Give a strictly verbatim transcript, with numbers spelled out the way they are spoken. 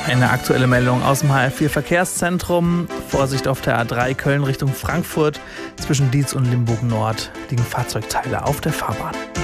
Eine aktuelle Meldung aus dem H L vier Verkehrszentrum. Vorsicht auf der A drei Köln Richtung Frankfurt. Zwischen Dietz und Limburg Nord liegen Fahrzeugteile auf der Fahrbahn.